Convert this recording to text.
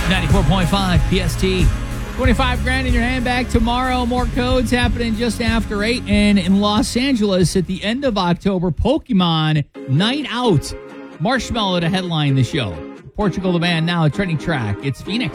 94.5 PST. 25 grand in your handbag tomorrow. More codes happening just after 8. And in Los Angeles at the end of October, Pokemon Night Out. Marshmallow to headline the show. Portugal the band now a trending track. It's Phoenix.